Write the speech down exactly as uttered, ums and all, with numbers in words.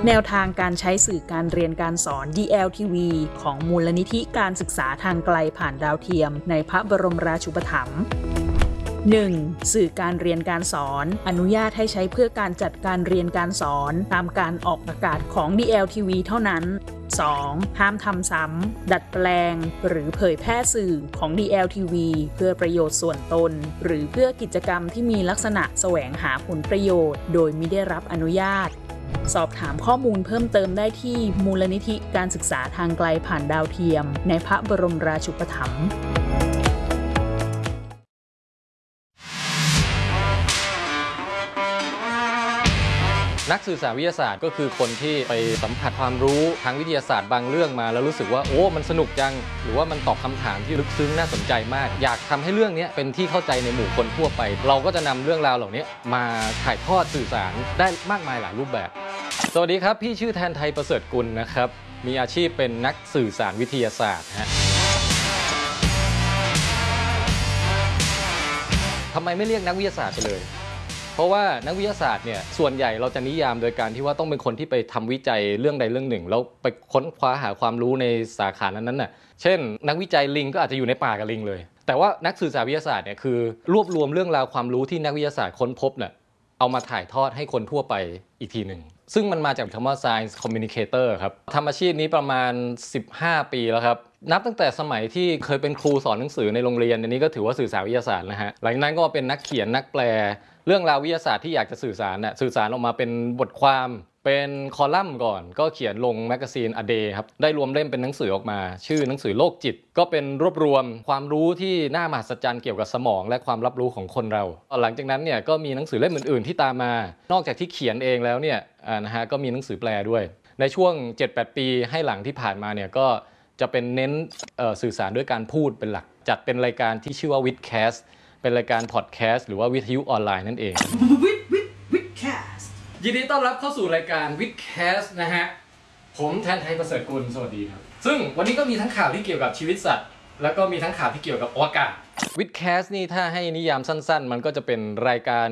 แนวทางการใช้สื่อการเรียนการสอน ดี แอล ที วี ของมูลนิธิการศึกษาทางไกลผ่านดาวเทียมในพระบรมราชูปถัมภ์ หนึ่ง. สื่อการเรียนการสอนอนุญาตให้ใช้เพื่อการจัดการเรียนการสอนตามการออกอากาศของ ดี แอล ที วี เท่านั้น สอง. ห้ามทำซ้ำดัดแปลงหรือเผยแพร่สื่อของ ดี แอล ที วี เพื่อประโยชน์ส่วนตนหรือเพื่อกิจกรรมที่มีลักษณะแสวงหาผลประโยชน์โดยมิได้รับอนุญาตสอบถามข้อมูลเพิ่มเติมได้ที่มูลนิธิการศึกษาทางไกลผ่านดาวเทียมในพระบรมราชูปถัมภ์นักสื่อสารวิทยาศาสตร์ก็คือคนที่ไปสัมผัสความรู้ทางวิทยาศาสตร์บางเรื่องมาแล้วรู้สึกว่าโอ้มันสนุกจังหรือว่ามันตอบคำถามที่ลึกซึ้งน่าสนใจมากอยากทำให้เรื่องนี้เป็นที่เข้าใจในหมู่คนทั่วไปเราก็จะนำเรื่องราวเหล่านี้มาถ่ายทอดสื่อสารได้มากมายหลายรูปแบบสวัสดีครับพี่ชื่อแทนไทยประเสริฐกุลนะครับมีอาชีพเป็นนักสื่อสารวิทยาศาสตร์ฮะทำไมไม่เรียกนักวิทยาศาสตร์ไปเลยเพราะว่านักวิทยาศาสตร์เนี่ยส่วนใหญ่เราจะนิยามโดยการที่ว่าต้องเป็นคนที่ไปทำวิจัยเรื่องใดเรื่องหนึ่งแล้วไปค้นคว้าหาความรู้ในสาขานั้นๆน่ะเช่นนักวิจัยลิงก็อาจจะอยู่ในป่ากับลิงเลยแต่ว่านักสื่อสารวิทยาศาสตร์เนี่ยคือรวบรวมเรื่องราวความรู้ที่นักวิทยาศาสตร์ค้นพบเนี่ยเอามาถ่ายทอดให้คนทั่วไปอีกทีหนึ่งซึ่งมันมาจากคำว่า science communicator ครับทำอาชีพนี้ประมาณสิบห้าปีแล้วครับนับตั้งแต่สมัยที่เคยเป็นครูสอนหนังสือในโรงเรียนอันนี้ก็ถือว่าสื่อสารวิทยาศาสตร์นะฮะหลังจากนั้นก็เป็นนักเขียนนักแปลเรื่องราววิทยาศาสตร์ที่อยากจะสื่อสารน่ะสื่อสารออกมาเป็นบทความเป็นคอลัมน์ก่อนก็เขียนลงแมกกาซีน A Day ครับได้รวมเล่มเป็นหนังสือออกมาชื่อหนังสือโลกจิตก็เป็นรวบรวมความรู้ที่น่ามหัศจรรย์เกี่ยวกับสมองและความรับรู้ของคนเราหลังจากนั้นเนี่ยก็มีหนังสือเล่มอื่นๆที่ตามมานอกจากที่เขียนเองแล้วเนี่ยนะฮะก็มีหนังสือแปลด้วยในช่วง เจ็ดแปด ปีให้หลังที่ผ่านมาเนี่ยก็จะเป็นเน้นสื่อสารด้วยการพูดเป็นหลักจัดเป็นรายการที่ชื่อว่า Vidcastเป็นรายการพอดแคสต์หรือว่าวิทยุออนไลน์นั่นเองวิดวิดวิดแคสต์ยินดีต้อนรับเข้าสู่รายการวิดแคสต์นะฮะผมแทนไทยประเสริฐกุลสวัสดีครับซึ่งวันนี้ก็มีทั้งข่าวที่เกี่ยวกับชีวิตสัตว์แล้วก็มีทั้งข่าวที่เกี่ยวกับอวกาศวิดแคสต์นี่ถ้าให้นิยามสั้นๆมันก็จะเป็นรายการ